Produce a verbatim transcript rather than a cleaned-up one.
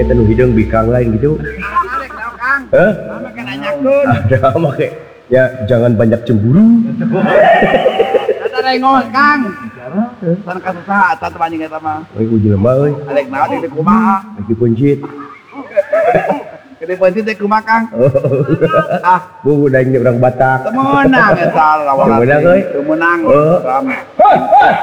anu hidung bikang lain gitu. Arek naon Kang? Heh? Mama kan nanyakeun. Ada make ya jangan banyak cemburu. Kata lain ngomong Kang. San kasusaha eta teh anjing eta mah. Euy ku jelema euy. Arek naon di kumaha? Lagi pencit. Gede penting teh kumaha Kang? Ah, bu udah orang Batak. Temenang eta lawan. Temenang euy. Temenang. Oh.